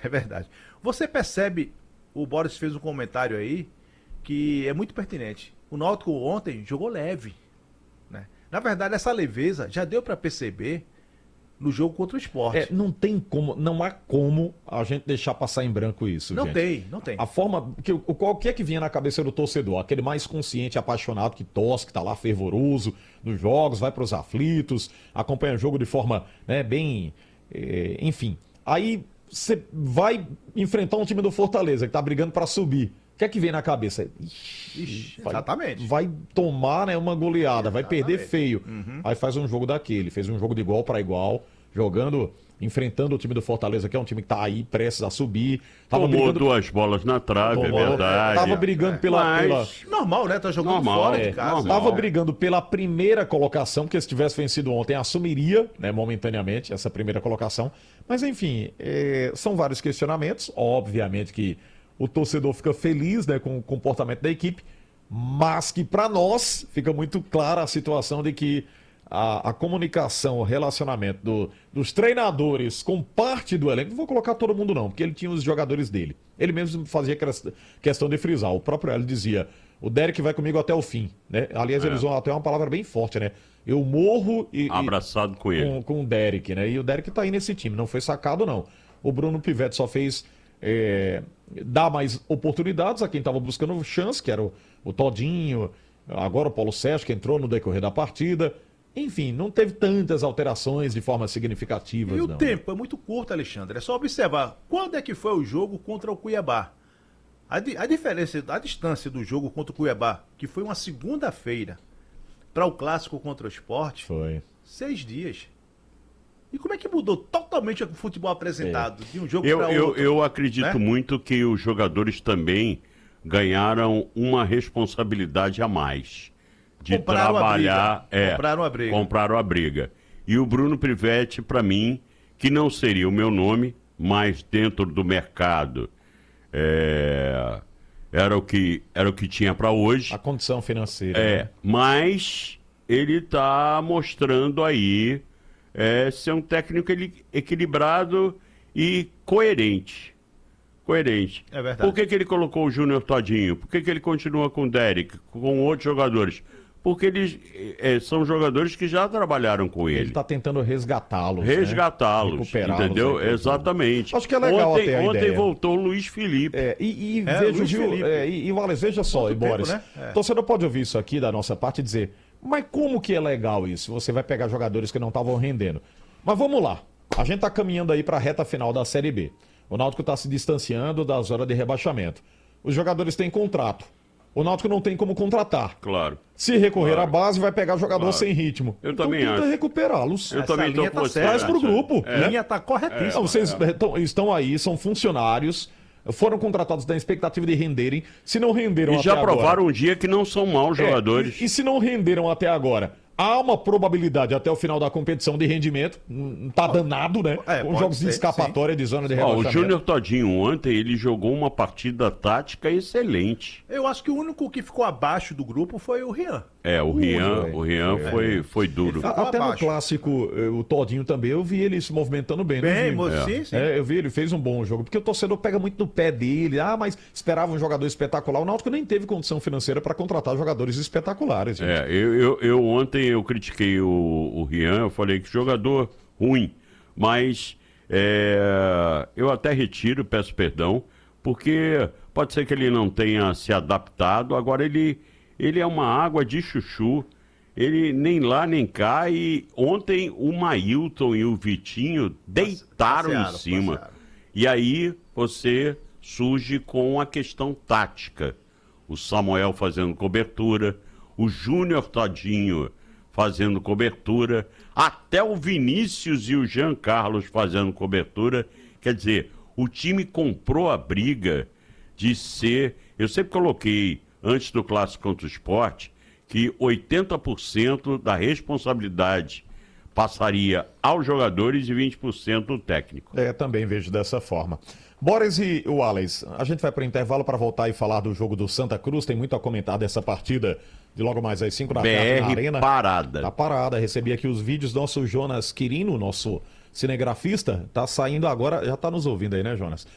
É verdade. Você percebe, o Boris fez um comentário aí que é muito pertinente. O Náutico ontem jogou leve, né? Na verdade, essa leveza já deu para perceber no jogo contra o Sport. Não tem como, não há como a gente deixar passar em branco isso, Não gente. tem, não tem. A forma, o que é que vinha na cabeça do torcedor? Aquele mais consciente, apaixonado, que torce, que tá lá fervoroso nos jogos, vai pros aflitos, acompanha o jogo de forma, né, bem, enfim. Aí você vai enfrentar um time do Fortaleza que tá brigando para subir. O que é que vem na cabeça? Ixi, exatamente. Vai tomar, né, uma goleada, vai perder Exatamente. feio. Aí faz um jogo daquele, fez um jogo de igual para igual, jogando, enfrentando o time do Fortaleza, que é um time que tá aí prestes a subir. Tomou duas bolas na trave, é verdade. Tava brigando pela... Normal, né? Tá jogando Normal, fora de casa. normal. Tava brigando pela primeira colocação, porque se tivesse vencido ontem, assumiria, né, momentaneamente, essa primeira colocação. Mas, enfim, são vários questionamentos. Obviamente que o torcedor fica feliz, né, com o comportamento da equipe, mas que para nós fica muito clara a situação de que a comunicação, o relacionamento dos treinadores com parte do elenco, não vou colocar todo mundo não, porque ele tinha os jogadores dele. Ele mesmo fazia questão de frisar. O próprio Hélio dizia, o Derek vai comigo até o fim, né? Aliás, eles usam até uma palavra bem forte, né? Eu morro abraçado com ele. Com o Derek, né? E o Derek tá aí nesse time, não foi sacado não. O Bruno Pivetti só fez dar mais oportunidades a quem estava buscando chance, que era o Todinho, agora o Paulo Sérgio, que entrou no decorrer da partida. Enfim, não teve tantas alterações de forma significativa. E o tempo é muito curto, Alexandre. É só observar quando é que foi o jogo contra o Cuiabá. A diferença, a distância do jogo contra o Cuiabá, que foi uma segunda-feira, para o clássico contra o Sport, Foi 6 dias. E como é que mudou totalmente o futebol apresentado de um jogo para outro? Eu acredito né? muito que os jogadores também ganharam uma responsabilidade a mais de trabalhar. Compraram a briga. E o Bruno Pivetti, para mim, que não seria o meu nome, mas dentro do mercado era o que tinha para hoje. A condição financeira. Né? Mas ele está mostrando aí ser um técnico equilibrado e coerente. É verdade. Por que ele colocou o Júnior Todinho? Por que ele continua com o Derek, com outros jogadores? Porque eles são jogadores que já trabalharam com ele. Ele está tentando resgatá-los. Resgatá-los, recuperá-los, entendeu? né? Exatamente. Acho que é legal até a Ontem ideia. voltou o Luiz Felipe. Vejo, Luiz viu, Felipe. e Wallace, veja só, Quanto e Boris, tempo, né? torcedor pode ouvir isso aqui da nossa parte e dizer, mas como que é legal isso? Você vai pegar jogadores que não estavam rendendo. Mas vamos lá, a gente está caminhando aí para a reta final da Série B. O Náutico está se distanciando da zona de rebaixamento. Os jogadores têm contrato. O Náutico não tem como contratar. Claro. Se recorrer à base, vai pegar jogador sem ritmo. Eu então também tenta acho. recuperá-los. Eu também linha estou tá com você. certa. Traz pro grupo. A linha tá corretíssima. Não, vocês estão aí, são funcionários, foram contratados na expectativa de renderem. Se não renderam E já até agora... provaram um dia que não são maus jogadores. E se não renderam até agora, há uma probabilidade até o final da competição de rendimento. Tá danado, né? Com pode jogos de ser, escapatória de zona de Ó, rebaixamento. o Júnior Todinho ontem, ele jogou uma partida tática excelente. Eu acho que o único que ficou abaixo do grupo foi o Rian. O Rian foi duro. Até no abaixo. clássico, o Todinho também, eu vi ele se movimentando bem. Bem, não vi? sim. Eu vi, ele fez um bom jogo, porque o torcedor pega muito no pé dele. Mas esperava um jogador espetacular. O Náutico nem teve condição financeira para contratar jogadores espetaculares. Gente. Eu ontem eu critiquei o Rian, eu falei que jogador ruim, mas eu até retiro, peço perdão, porque pode ser que ele não tenha se adaptado, agora ele é uma água de chuchu, ele nem lá nem cá, e ontem o Mailton e o Vitinho deitaram em cima. Passearam. E aí você surge com a questão tática. O Samuel fazendo cobertura, o Júnior Todinho fazendo cobertura, até o Vinícius e o Jean Carlos fazendo cobertura. Quer dizer, o time comprou a briga de ser... Eu sempre coloquei, antes do Clássico contra o Sport, que 80% da responsabilidade passaria aos jogadores e 20% do técnico. Também vejo dessa forma. Boris e Wallace, a gente vai para o intervalo para voltar e falar do jogo do Santa Cruz. Tem muito a comentar dessa partida de logo mais às 5 da tarde na Arena. Parada. Tá parada. Recebi aqui os vídeos do nosso Jonas Quirino, nosso cinegrafista. Tá saindo agora, já tá nos ouvindo aí, né, Jonas?